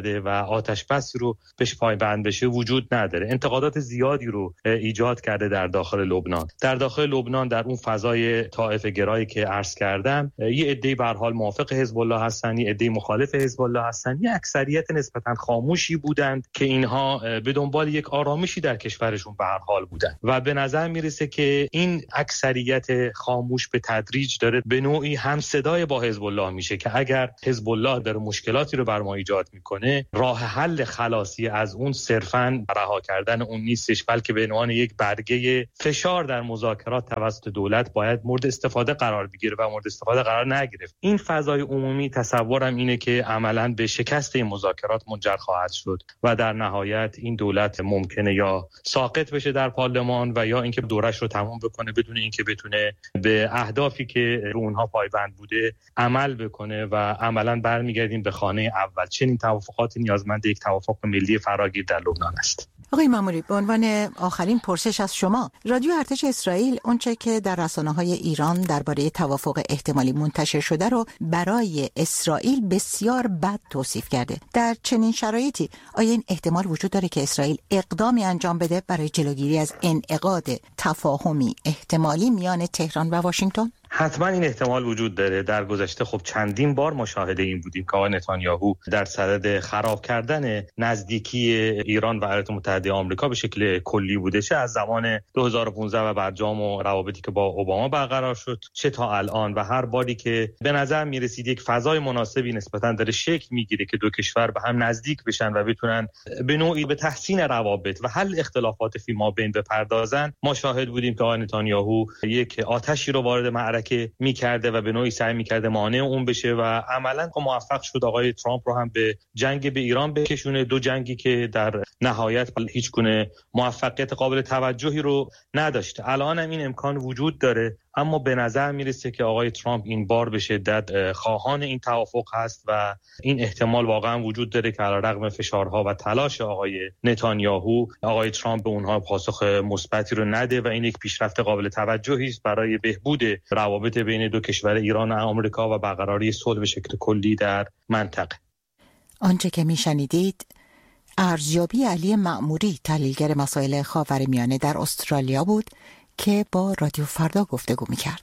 کرده و آتش بسی رو بهش پایبند بشه وجود نداره. انتقادات زیادی رو ایجاد کرده در داخل لبنان. در داخل لبنان در اون فضای طائفه گرایی که عرض کردم، یه عده‌ای به هر حال موافق حزب الله هستن، یه عده‌ای مخالف حزب الله هستن، یه اکثریت نسبتاً خاموشی بودند که اینها به دنبال یک آرامشی در کشورشون به هر حال بودند و به نظر میرسه که این اکثریت خاموش به تدریج داره به نوعی هم صدای با حزب الله میشه که اگر حزب الله داره مشکلاتی رو بر ما ایجاد میکنه، راه حل خلاصی از اون صرفاً رها کردن اون نیستش، بلکه به عنوان یک برگه فشار در مذاکرات توسط دولت باید مورد استفاده قرار بگیره و مورد استفاده قرار نگرفت. این فضای عمومی تصورم اینه که عملاً به شکست این مذاکرات منجر خواهد شد و در نهایت این دولت ممکنه یا ساقط بشه در پارلمان و یا اینکه دورش رو تمام بکنه بدون اینکه بتونه به اهدافی که رو اونها پایبند بوده عمل بکنه و عملاً برمیگردیم به خانه اول. چنین توافقات نیازمند یک توافق ملی فراگیر در لبنان است. آقای ماموری، به عنوان آخرین پرسش از شما، رادیو ارتش اسرائیل اونچه که در رسانه‌های ایران درباره توافق احتمالی منتشر شده رو برای اسرائیل بسیار بد توصیف کرده. در چنین شرایطی آیا این احتمال وجود داره که اسرائیل اقدامی انجام بده برای جلوگیری از انعقاد تفاهمی احتمالی میان تهران و واشنگتن؟ حتما این احتمال وجود داره. در گذشته خب چندین بار ما شاهد این بودیم که آقای نتانیاهو در صدد خراب کردن نزدیکی ایران و ایالات متحده آمریکا به شکل کلی بوده، چه از زمان دو هزار و پانزده و برجام و روابطی که با اوباما برقرار شد، چه تا الان، و هر باری که به نظر میرسید یک فضای مناسبی نسبتاً داره شکل میگیره که دو کشور به هم نزدیک بشن و بتونن به نوعی به تحسین روابط و حل اختلافات فیما بین بپردازن، ما شاهد بودیم که آقای نتانیاهو یک آتشی رو وارد معرکه میکرده و به نوعی سعی میکرده مانع اون بشه و عملاً موفق شد آقای ترامپ رو هم به جنگ به ایران بکشونه، دو جنگی که در نهایت هیچ گونه موفقیت قابل توجهی رو نداشته. الان هم این امکان وجود داره، اما به نظر میرسه که آقای ترامپ این بار به شدت خواهان این توافق هست و این احتمال واقعا وجود داره که علیرغم فشارها و تلاش آقای نتانیاهو، آقای ترامپ به اونها پاسخ مثبتی رو نده و این یک پیشرفت قابل توجهی است برای بهبود روابط بین دو کشور ایران و آمریکا و برقراری صلح به شکل کلی در منطقه. آنچه که میشنیدید ارزیابی علی مأموری، تحلیلگر مسائل خاورمیانه در استرالیا بود که با رادیو فردا گفتگو میکرد.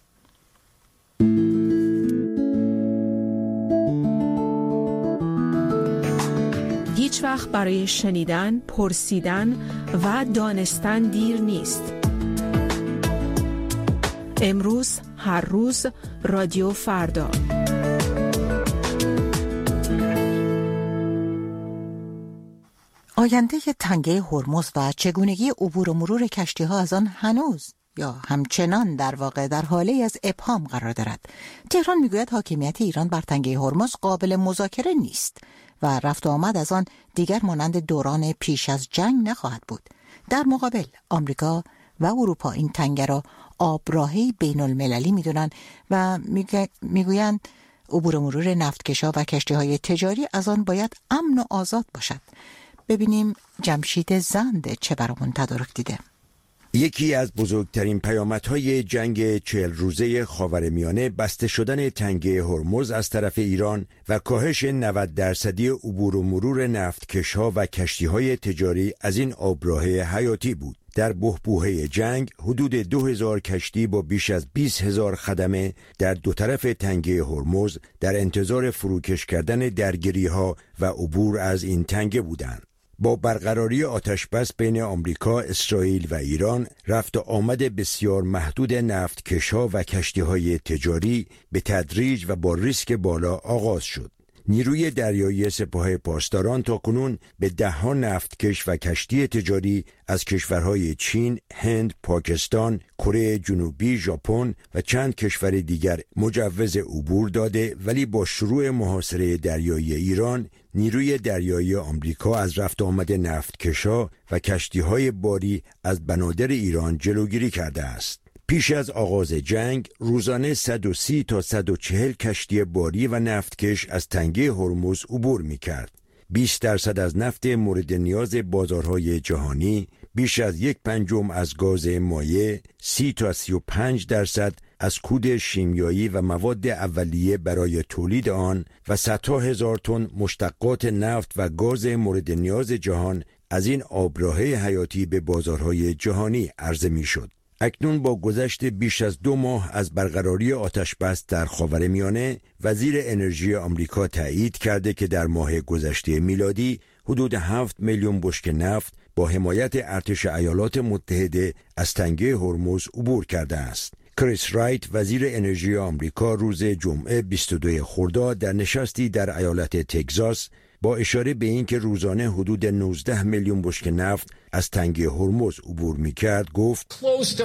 هیچ وقت برای شنیدن، پرسیدن و دانستن دیر نیست. امروز، هر روز، رادیو فردا. آینده تنگه هرمز و چگونگی عبور و مرور کشتی‌ها از آن هنوز یا همچنان در واقع در حاله از ابهام قرار دارد. تهران میگوید حاکمیت ایران بر تنگه هرمز قابل مذاکره نیست و رفت و آمد از آن دیگر مانند دوران پیش از جنگ نخواهد بود. در مقابل آمریکا و اروپا این تنگه را آبراهی بین المللی میدونن و میگویند عبور و مرور نفتکشا و کشتی‌های تجاری از آن باید امن و آزاد باشد. ببینیم جمشید زند چه برامون تدارک دیده. یکی از بزرگترین پیامدهای جنگ چهل روزه خاورمیانه بسته شدن تنگه هرمز از طرف ایران و کاهش نود درصدی عبور و مرور نفتکش‌ها و کشتی‌های تجاری از این آبراه حیاتی بود. در بحبوحه جنگ حدود دو هزار کشتی با بیش از بیست هزار خدمه در دو طرف تنگه هرمز در انتظار فروکش کردن درگیری‌ها و عبور از این تنگه بودند. با برقراری آتشبس بین آمریکا، اسرائیل و ایران، رفت و آمد بسیار محدود نفتکش‌ها و کشتی‌های تجاری به تدریج و با ریسک بالا آغاز شد. نیروی دریایی سپاه پاسداران تاکنون به ده‌ها نفتکش و کشتی تجاری از کشورهای چین، هند، پاکستان، کره جنوبی، ژاپن و چند کشور دیگر مجوز عبور داده، ولی با شروع محاصره دریایی ایران، نیروی دریایی آمریکا از رفت آمد نفتکش‌ها و کشتی‌های باری از بنادر ایران جلوگیری کرده است. پیش از آغاز جنگ روزانه صد و سی تا صد و چهل کشتی باری و نفتکش از تنگه هرمز عبور می‌کرد. بیست درصد از نفت مورد نیاز بازارهای جهانی، بیش از یک پنجم از گاز مایع، سی تا سی و پنج درصد از کود شیمیایی و مواد اولیه برای تولید آن و صدها هزار تن مشتقات نفت و گاز مورد نیاز جهان از این آبراهه حیاتی به بازارهای جهانی عرضه می‌شد. اکنون با گذشت بیش از دو ماه از برقراری آتش بس در خاورمیانه، وزیر انرژی آمریکا تایید کرده که در ماه گذشته میلادی حدود هفت میلیون بشکه نفت با حمایت ارتش ایالات متحده از تنگه هرمز عبور کرده است. کریس رایت وزیر انرژی آمریکا روز جمعه بیست و دو خرداد در نشستی در ایالت تگزاس با اشاره به اینکه روزانه حدود نوزده میلیون بشکه نفت از تنگه هرمز عبور می‌کرد گفت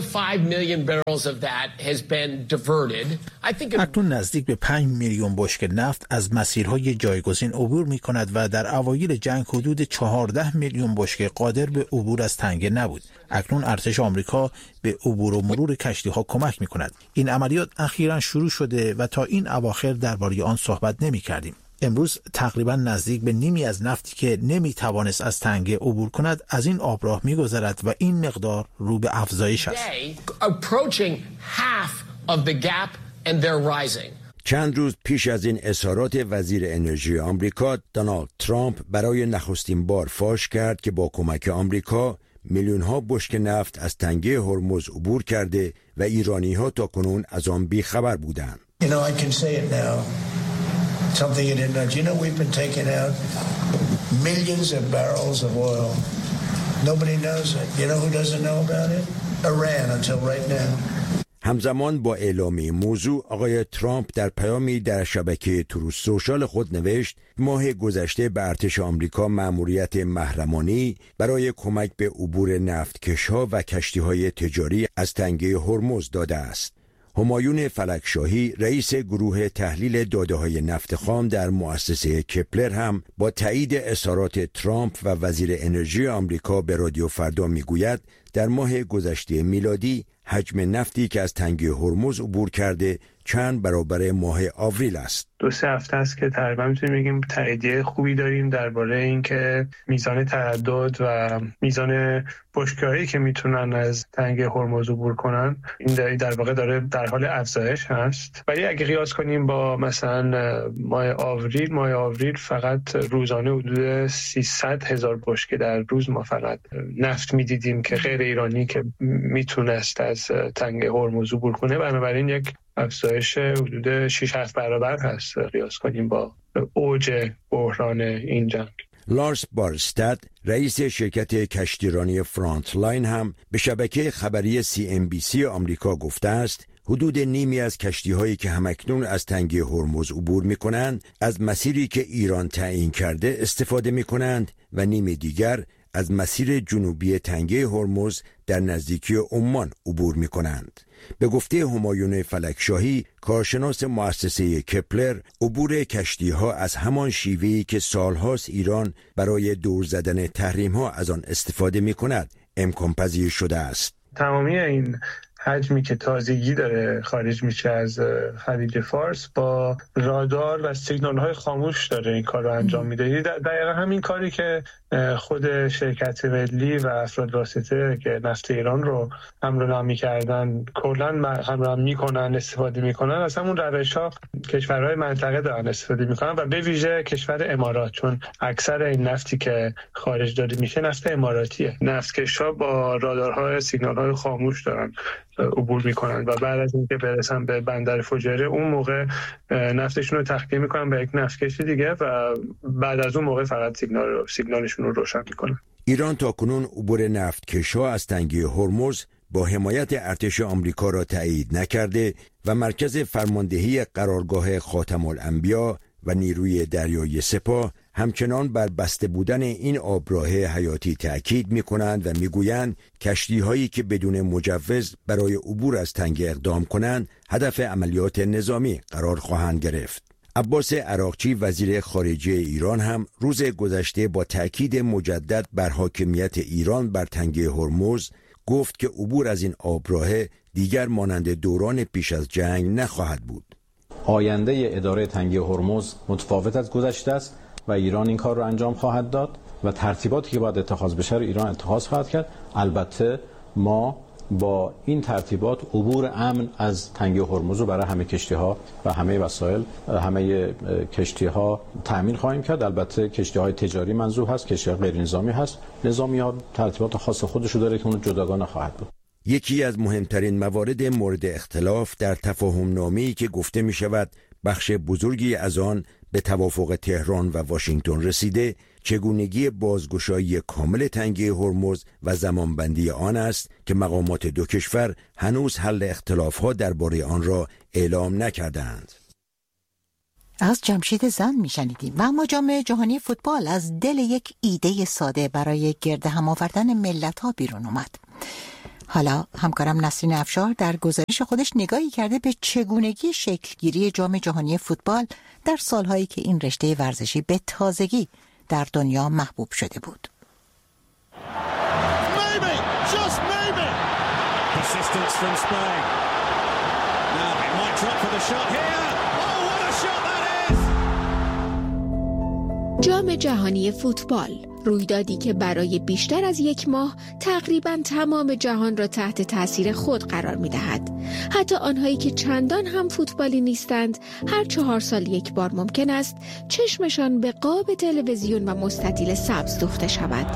اکنون نزدیک به پنج میلیون بشکه نفت از مسیرهای جایگزین عبور می‌کند و در اوایل جنگ حدود چهارده میلیون بشکه قادر به عبور از تنگه نبود. اکنون ارتش آمریکا به عبور و مرور کشتی‌ها کمک می‌کند. این عملیات اخیراً شروع شده و تا این اواخر درباره آن صحبت نمی‌کردیم. امروز تقریبا نزدیک به نیمی از نفتی که نمیتوانست از تنگه عبور کند از این آبراه میگذرد و این مقدار رو به افزایش است. چند روز پیش از این اظهارات وزیر انرژی آمریکا، دونالد ترامپ برای نخستین بار فاش کرد که با کمک آمریکا میلیون ها بشکه نفت از تنگه هرمز عبور کرده و ایرانی ها تا کنون از آن بی خبر بودند. You know, I can say it now. Something you didn't know. Do you know we've been taking out millions of barrels of oil? Nobody knows it. You know who doesn't know about it? Iran until right now. همزمان با اعلام این موضوع، آقای ترامپ در پیامی در شبکه تروث سوشال خود نوشت ماه گذشته به ارتش آمریکا مأموریت محرمانه‌ای برای کمک به عبور نفتکش‌ها و کشتی‌های تجاری از تنگه هرمز داده است. همایون فلکشاهی رئیس گروه تحلیل داده‌های نفت خام در مؤسسه کپلر هم با تایید اظهارات ترامپ و وزیر انرژی آمریکا به رادیو فردا میگوید در ماه گذشته میلادی حجم نفتی که از تنگه هرمز عبور کرده چند برابر ماه آوریل است. دو سه هفته است که تقریبا میتونیم بگیم تاییدیه خوبی داریم درباره اینکه میزان تردد و میزان بشکه‌هایی که میتونن از تنگه هرمز عبور کنن این در واقع داره در حال افزایش هست. ولی اگه قیاس کنیم با مثلا ماه آوریل، ماه آوریل فقط روزانه حدود سیصد هزار بشکه در روز ما فقط نفت میدیدیم که غیر ایرانی که میتونست از تنگه هرمز عبور کنه. بنابراین یک افزایش حدود شش هفت برابر هست قیاس کنیم با اوج بحران این جنگ. لارس بارستد رئیس شرکت کشتیرانی فرانت لاین هم به شبکه خبری سی ام بی سی آمریکا گفته است حدود نیمی از کشتی‌هایی که همکنون از تنگه هرمز عبور می‌کنند از مسیری که ایران تعیین کرده استفاده می‌کنند و نیم دیگر از مسیر جنوبی تنگه هرمز در نزدیکی عمان عبور می‌کنند. به گفته همایون فلکشاهی کارشناس مؤسسه کپلر، عبور کشتی‌ها از همان شیوهی که سالهاست ایران برای دور زدن تحریم‌ها از آن استفاده می‌کند امکان پذیر شده است. تمامی این حجمی که تازگی داره خارج میشه از خلیج فارس با رادار و سیگنال های خاموش داره این کار رو انجام میده. دقیقا همین کاری که خود شرکت ملی و افراد واسطه که نفت ایران رو حمل و نقل کردن کلا حمل و نقل میکنن استفاده میکنن از همون روش ها کشورهای منطقه دارن استفاده میکنن و به ویژه کشور امارات، چون اکثر این نفتی که خارج داده میشه نفت اماراتیه. نفتکش‌ها با رادارهای سیگنال های خاموش دارن عبور میکنن و بعد از اینکه برسن به بندر فجیره اون موقع نفتشون رو تخلیه میکنن به یک نفتکش دیگه و بعد از اون موقع فقط سیگنال سیگنالشون رو روشن میکنن. ایران تاکنون عبور نفتکش‌ها از تنگه هرمز با حمایت ارتش آمریکا را تایید نکرده و مرکز فرماندهی قرارگاه خاتم الانبیا و نیروی دریایی سپاه همچنان بر بسته بودن این آبراه حیاتی تأکید می کنند و می گویند کشتی هایی که بدون مجوز برای عبور از تنگه اقدام کنند هدف عملیات نظامی قرار خواهند گرفت. عباس عراقچی وزیر خارجه ایران هم روز گذشته با تأکید مجدد بر حاکمیت ایران بر تنگه هرمز گفت که عبور از این آبراه دیگر مانند دوران پیش از جنگ نخواهد بود. آینده اداره تنگه هرمز متفاوت از گذشته است و ایران این کار رو انجام خواهد داد و ترتیباتی که باید اتخاذ بشه رو ایران اتخاذ خواهد کرد. البته ما با این ترتیبات عبور امن از تنگه هرمز رو برای همه کشتی‌ها و همه وسایل همه کشتی‌ها تأمین خواهیم کرد. البته کشتی‌های تجاری منظور هست، کشتی‌های غیر نظامی هست. نظامی‌ها ترتیبات خاص خودشو داره که اون جداگانه خواهد بود. یکی از مهمترین موارد مورد اختلاف در تفاهم نامه‌ای که گفته می شود بخش بزرگی از آن به توافق تهران و واشنگتن رسیده، چگونگی بازگشایی کامل تنگه هرمز و زمانبندی آن است که مقامات دو کشور هنوز حل اختلاف‌ها درباره آن را اعلام نکردند. از جمشید زند میشنیدیم. و اما جام جهانی فوتبال از دل یک ایده ساده برای گرد هم آوردن ملت‌ها بیرون اومد. حالا همکارم نسرین افشار در گزارش خودش نگاهی کرده به چگونگی شکلگیری جام جهانی فوتبال در سالهایی که این رشته ورزشی به تازگی در دنیا محبوب شده بود. Maybe, just maybe. Persistence from Spain. Now it might drop for the shot here. Oh, what a shot that is! جام جهانی فوتبال، رویدادی که برای بیشتر از یک ماه تقریباً تمام جهان را تحت تاثیر خود قرار می‌دهد. حتی آنهایی که چندان هم فوتبالی نیستند، هر چهار سال یک بار ممکن است چشمشان به قاب تلویزیون و مستطیل سبز دوخته شود.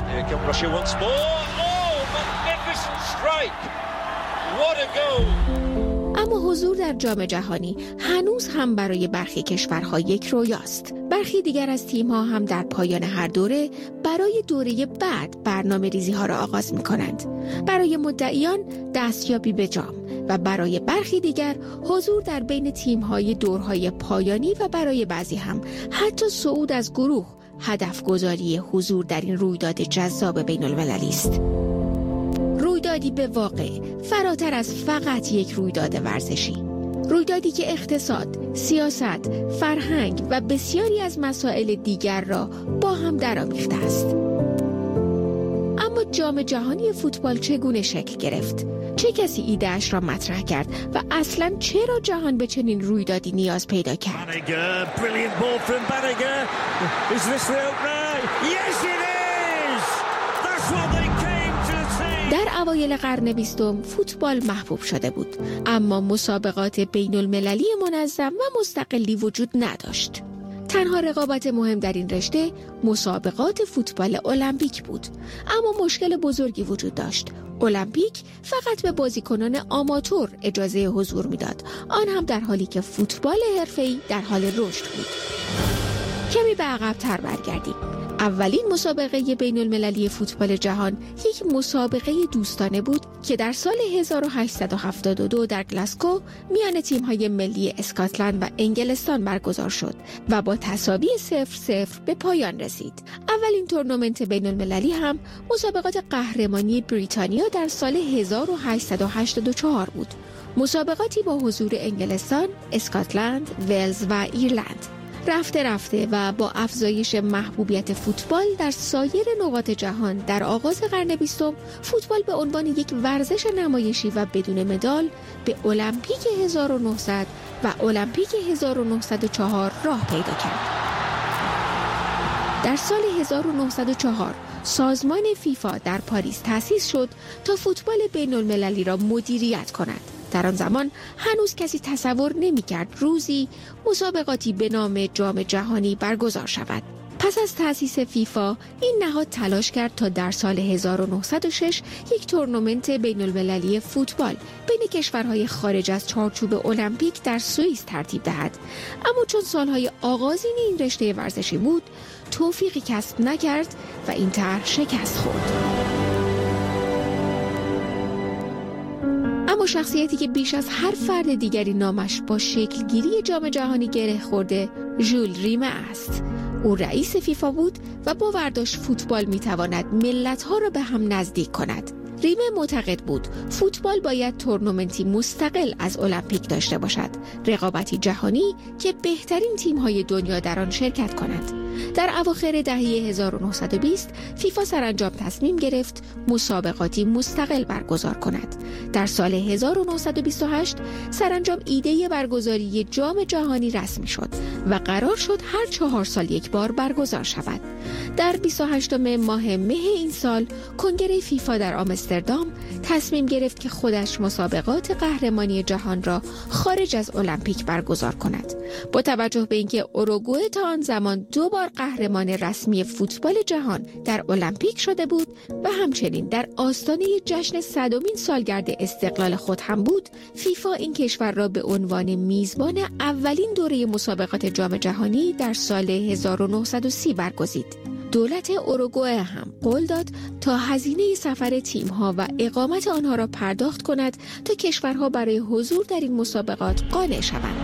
اما حضور در جام جهانی هنوز هم برای برخی کشورها یک رویاست. برخی دیگر از تیم‌ها هم در پایان هر دوره برای دوره بعد برنامه ریزی ها را آغاز می کنند. برای مدعیان دستیابی به جام و برای برخی دیگر حضور در بین تیم‌های دورهای پایانی و برای بعضی هم حتی صعود از گروه هدف گذاری حضور در این رویداد جذاب بین المللی است. رویدادی به واقع فراتر از فقط یک رویداد ورزشی. رویدادی که اقتصاد، سیاست، فرهنگ و بسیاری از مسائل دیگر را با هم درآمیخته است. اما جام جهانی فوتبال چگونه شکل گرفت؟ چه کسی ایده اش را مطرح کرد و اصلاً چرا جهان به چنین رویدادی نیاز پیدا کرد؟ در اوایل قرن بیستم فوتبال محبوب شده بود، اما مسابقات بین المللی منظم و مستقلی وجود نداشت. تنها رقابت مهم در این رشته مسابقات فوتبال المپیک بود، اما مشکل بزرگی وجود داشت. المپیک فقط به بازیکنان آماتور اجازه حضور میداد، آن هم در حالی که فوتبال حرفه‌ای در حال رشد بود. کمی به عقب‌تر برگردیم. اولین مسابقه بین المللی فوتبال جهان یک مسابقه دوستانه بود که در سال هزار و هشتصد و هفتاد و دو در گلاسکو میان تیم‌های ملی اسکاتلند و انگلستان برگزار شد و با تساوی صفر صفر به پایان رسید. اولین تورنمنت بین المللی هم مسابقات قهرمانی بریتانیا در سال هزار و هشتصد و هشتاد و چهار بود. مسابقاتی با حضور انگلستان، اسکاتلند، ولز و ایرلند. رفته رفته و با افزایش محبوبیت فوتبال در سایر نقاط جهان در آغاز قرن بیستم، فوتبال به عنوان یک ورزش نمایشی و بدون مدال به المپیک هزار و نهصد و المپیک هزار و نهصد و چهار راه پیدا کرد. در سال هزار و نهصد و چهار سازمان فیفا در پاریس تأسیس شد تا فوتبال بین المللی را مدیریت کند. در آن زمان هنوز کسی تصور نمی‌کرد روزی مسابقاتی به نام جام جهانی برگزار شود. پس از تأسیس فیفا این نهاد تلاش کرد تا در سال هزار و نهصد و شش یک تورنمنت بین المللی فوتبال بین کشورهای خارج از چارچوب المپیک در سوئیس ترتیب دهد، اما چون سالهای آغازین این رشته ورزشی بود توفیقی کسب نکرد و این طرح شکست خورد. اما شخصیتی که بیش از هر فرد دیگری نامش با شکلگیری جام جهانی گره خورده ژول ریمه است. او رئیس فیفا بود و باور داشت فوتبال میتواند ملت‌ها را به هم نزدیک کند. ریمه معتقد بود فوتبال باید تورنمنتی مستقل از المپیک داشته باشد، رقابتی جهانی که بهترین تیم‌های دنیا در آن شرکت کنند. در اواخر دهه هزار و نهصد و بیست فیفا سرانجام تصمیم گرفت مسابقاتی مستقل برگزار کند. در سال هزار و نهصد و بیست و هشت سرانجام ایده برگزاری جام جهانی رسمی شد و قرار شد هر چهار سال یک بار برگزار شود. در بیست و هشتم ماه مه این سال کنگره فیفا در آمستردام تصمیم گرفت که خودش مسابقات قهرمانی جهان را خارج از المپیک برگزار کند. با توجه به اینکه اوروگوئه تا آن زمان دو بار قهرمان رسمی فوتبال جهان در المپیک شده بود و همچنین در آستانه جشن صدمین سالگرد استقلال خود هم بود، فیفا این کشور را به عنوان میزبان اولین دوره مسابقات جام جهانی در سال هزار و نهصد و سی برگزید. دولت اوروگوئه هم قول داد تا هزینه سفر تیم‌ها و اقامت آنها را پرداخت کند تا کشورها برای حضور در این مسابقات قانع شوند.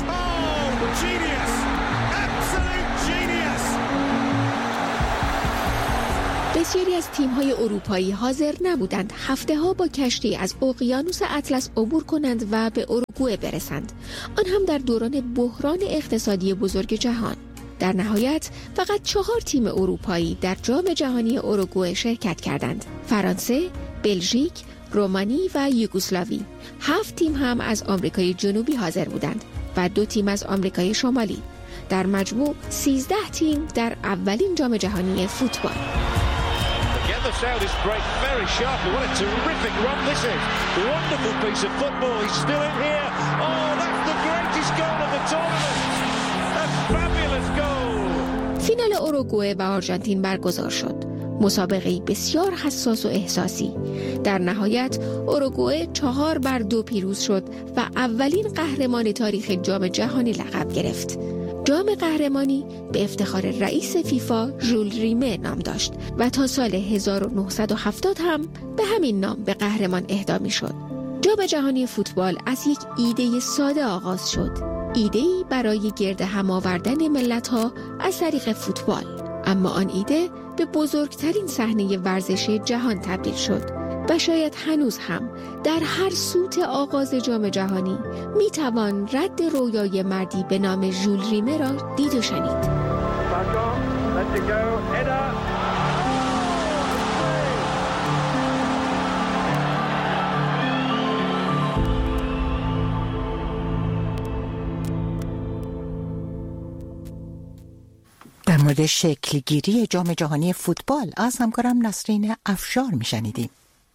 بسیاری از تیم‌های اروپایی حاضر نبودند هفته‌ها با کشتی از اقیانوس اطلس عبور کنند و به اوروگوئه برسند، آن هم در دوران بحران اقتصادی بزرگ جهان. در نهایت فقط چهار تیم اروپایی در جام جهانی اوروگوئه شرکت کردند: فرانسه، بلژیک، رومانی و یوگسلاوی. هفت تیم هم از آمریکای جنوبی حاضر بودند و دو تیم از آمریکای شمالی. در مجموع سیزده تیم در اولین جام جهانی فوتبال. فینال اوروگوئه و آرژانتین برگزار شد. مسابقه بسیار حساس و احساسی. در نهایت اوروگوئه چهار بر دو پیروز شد و اولین قهرمان تاریخ جام جهانی لقب گرفت. جام قهرمانی به افتخار رئیس فیفا ژول ریمه نام داشت و تا سال هزار و نهصد و هفتاد هم به همین نام به قهرمان اهدا می‌شد. جام جهانی فوتبال از یک ایده ساده آغاز شد. ایده‌ای برای گرد هم آوردن ملت‌ها از طریق فوتبال، اما آن ایده به بزرگترین صحنه ورزشی جهان تبدیل شد و شاید هنوز هم در هر سوت آغاز جام جهانی میتوان رد رویای مردی به نام ژول ریمه را دید و شنید. در مورد شکلگیری جام جهانی فوتبال از همکارم نسرین افشار میشنیدیم.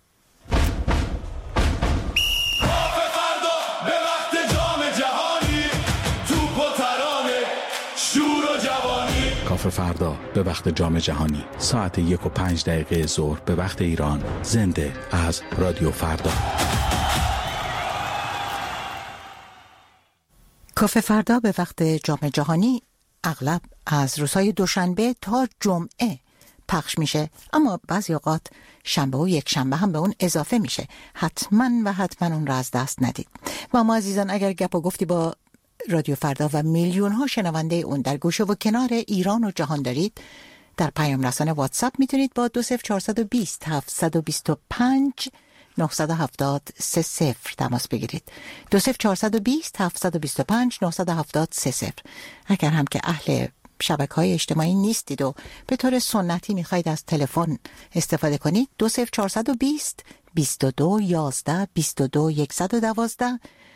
کاف فردا به وقت جام جهانی ساعت یک و پنج دقیقه ظهر به وقت ایران، زنده از رادیو فردا. کاف فردا به وقت جام جهانی اغلب از روزهای دوشنبه تا جمعه پخش میشه، اما بعضی اوقات شنبه و یک شنبه هم به اون اضافه میشه. حتما و حتما اون را از دست ندید. و ما عزیزان اگر گپ و گفتی با رادیو فردا و میلیون ها شنونده اون در گوشه و کنار ایران و جهان دارید، در پیام رسان واتساپ میتونید با دو صفر چهارصد و بیست هفتصد و بیست و پنج نهصد و هفتاد سه صفر تماس بگیرید. دو صفر چهارصد و بیست هفتصد و بیست و پنج نهصد و هفتاد سه صفر. اگر هم که اهل شبکه‌های اجتماعی نیستید و به طور سنتی میخواید از تلفن استفاده کنید، دو صفر چهارصد و بیست بیست و دو یازده بیست و دو صد و دوازده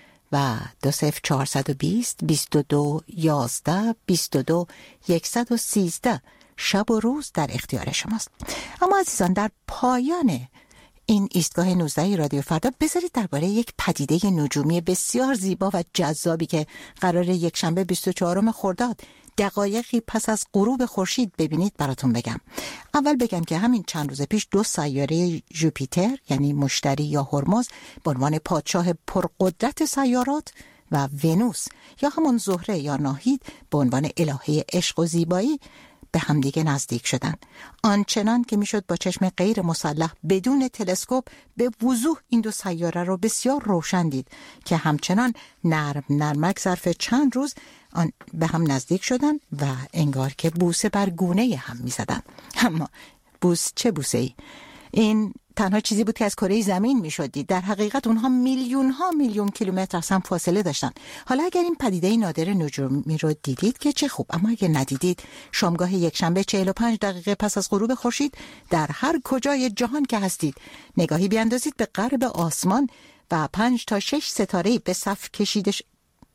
و دو صفر چهارصد و بیست بیست و دو یازده بیست و دو صد و سیزده شب و روز در اختیار شماست. اما عزیزان، در پایان این ایستگاه نوزده رادیو فردا بذارید درباره یک پدیده نجومی بسیار زیبا و جذابی که قرار یک شنبه بیست و چهارم خرداد دقایقی پس از غروب خورشید ببینید براتون بگم. اول بگم که همین چند روز پیش دو سیاره جوپیتر یعنی مشتری یا هرمز به عنوان پادشاه پرقدرت سیارات و ونوس یا همون زهره یا ناهید به عنوان الهه عشق و زیبایی به همدیگه نزدیک شدن، آنچنان که میشد با چشم غیر مسلح بدون تلسکوپ به وضوح این دو سیاره رو بسیار روشن دید که همچنان نرم نرمک ظرف چند روز آن به هم نزدیک شدن و انگار که بوسه بر گونه هم میزدن. اما بوس چه بوسه ای؟ این تنها چیزی بود که از کره زمین میشد دید. در حقیقت اونها میلیون ها میلیون کیلومتر از هم فاصله داشتن. حالا اگر این پدیده نادر نجومی رو دیدید که چه خوب، اما اگر ندیدید، شامگاه یک شنبه چهل و پنج دقیقه پس از غروب خورشید در هر کجای جهان که هستید نگاهی بیاندازید به غرب آسمان و پنج تا شش ستاره به صف کشیده ش...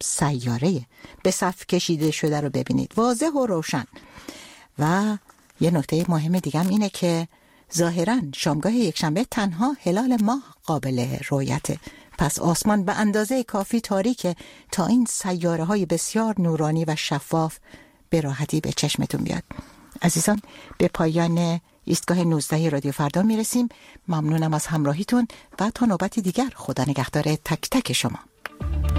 سیاره به صف کشیده شده رو ببینید، واضح و روشن. و یه نکته مهم دیگه هم اینه که ظاهراً شامگاه یکشنبه تنها هلال ماه قابل رؤیته. پس آسمان به اندازه کافی تاریکه تا این سیاره های بسیار نورانی و شفاف به راحتی به چشمتون بیاد. عزیزان، به پایان ایستگاه نوزده رادیو فردا میرسیم. ممنونم از همراهیتون و تا نوبتی دیگر خدا نگهدار تک تک شما.